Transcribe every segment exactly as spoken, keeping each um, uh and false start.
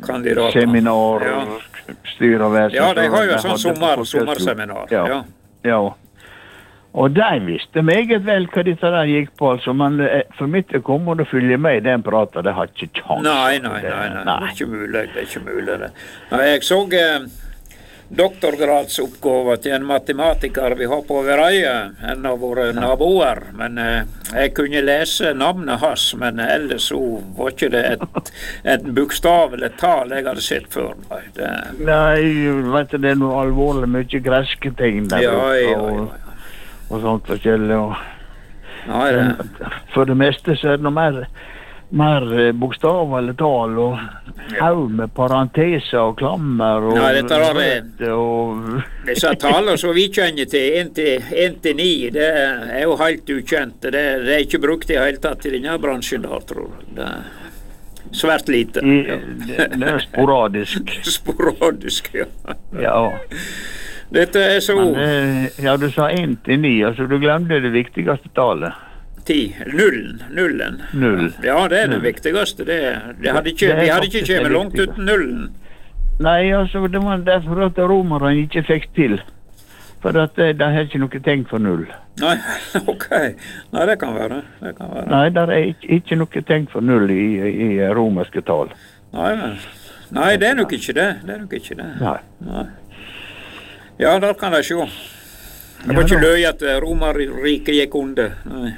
kandidater. Seminar, Ja. styrevesen. Ja, de har jo De et sånt hadde sommer, på sommerseminar. Ja. Ja. Ja. Og de visste meget vel hva dette der gikk på, altså, men eh, for mitt å komme og følge med i den praten, det har ikke kjans. Nei, nei, nei, nei, det er ikke mulig, det er ikke mulig det. Nei, jeg så eh, doktorgradsoppgave til en matematiker vi har på Overøye, en av våre naboer, men eh, jeg kunne lese navnet hans, men ellers så var ikke det et, et bokstav eller et tal jeg hadde sett før. Nei, det... Nei, vet du, det er noe alvorlig mye greske ting der. Ja, ja, og, ja, ja. og sånt forskjellig. Og, Nei, det... For det meste så er det noe mer, mer bokstav eller tal, og haug med parenteser og klammer. Og, Nei, dette er det. Og, Disse taler som vi kjenner til, en til ni, det er jo helt ukjent. Det, det er ikke brukt i hele tatt i denne bransjen der, tror jeg. Det er svært lite. I, Ja. det, det er sporadisk. Sporadisk, ja. Ja. Dette er så Men det, ja, du sa en til ni, altså du glemte det viktigste tallet. ti. Nullen. Nullen. Null. Ja, det er det viktigste. Det, det hadde ikke, Det er vi hadde ikke faktisk det kommet langt viktigste. uten nullen. Nei, altså det var derfor at romerne ikke fikk til. For at de, de har ikke noe tenkt for null. Nei, ok. Nei, det kan være. Det kan være. Nei, det er ikke, ikke noe tenkt for null i, i romerske tall. Nei, men- nei, det er nok ikke det. Det er nok ikke det. Nei. Nei. Ja, der kan jeg se. Det var Ja, ikke da. løy at Romerriket gikk under. Nei.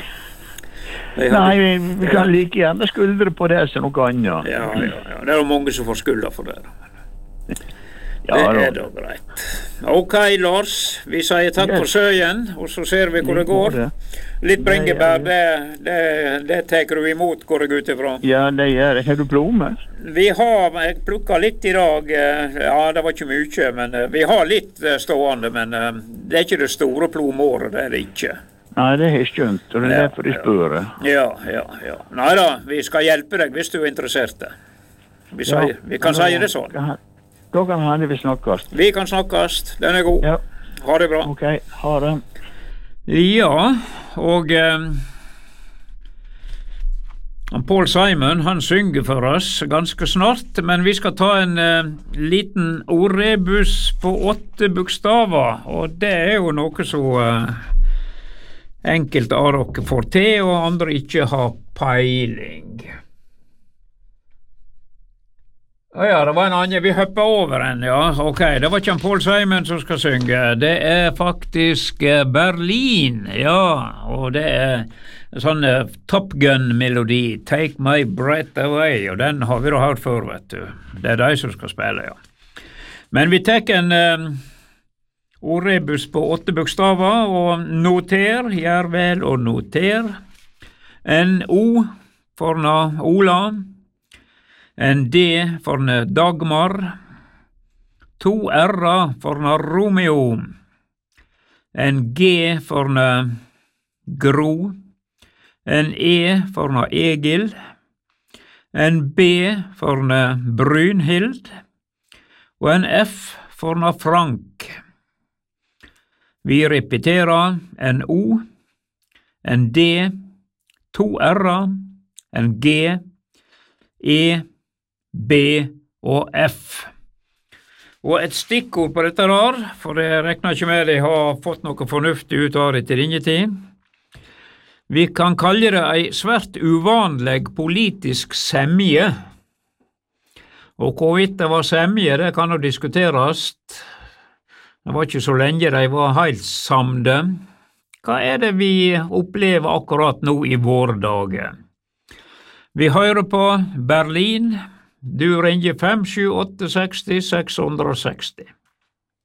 De hadde- Nei, vi, vi kan like gjerne skuldre på det som noe annet. Ja, ja, ja. Det er jo mange som får skylda for det. Ja, det er da. da greit. Ok, Lars. Vi sier takk for søyen, og så ser vi hvor det går. Litt bringebær, det, det, det tar du imot, går jeg ut ifra. Ja, det gjør det. Har du plommer? Vi har, jeg plukka litt i dag, eh, ja det var ikke mye, men eh, vi har litt eh, stående, men eh, det er ikke det store plomåret, det er det ikke. Nei, det har jeg skjønt, og det er Ja, derfor jeg ja. spør. Ja, ja, ja. Neida, vi skal hjelpe deg hvis du er interessert. Vi, sier, vi kan si det sånn. Da kan hende vi snakkes. Vi kan snakkes, den er god. Ja, Ha det bra. ok, ha det. Ja, og eh, Paul Simon, han synger for oss ganske snart, men vi skal ta en eh, liten ordrebus på åtte bokstaver, og det er jo noe så eh, enkelt av dere får til, og andre ikke har peiling. Å ja, det var en annen, vi hopper over en, ja, ok, det var ikke en Paul Simon som skal synge, det er faktisk eh, Berlin, ja, og det er en sånn eh, Top Gun-melodi, Take My Breath Away, og den har vi da hørt før, vet du, det er de som skal spille, ja. Men vi tek en eh, ordrebus på åtte bokstaver, og noter, gjør vel og noter, en O for na Ola, en D for na Dagmar, to R for na Romeo, en G for na Gro, en E for na Egil, en B for na Brynhild, og en F for na Frank. Vi repeterer en O, en D, to R, en G, E, B og F. Og et stikkord på dette der, for jeg regner ikke med de har fått noe fornuftig ut av det til denne tid. Vi kan kalle det ei svært uvanlig politisk semje. Og hvorvidt det var semje, det kan jo diskuteres. Det var ikke så lenge de var helt samde. Hva er det vi opplever akkurat nå i våre dager? Vi hører på Berlin. Du ringer fem sju åtte seks seks seks seks.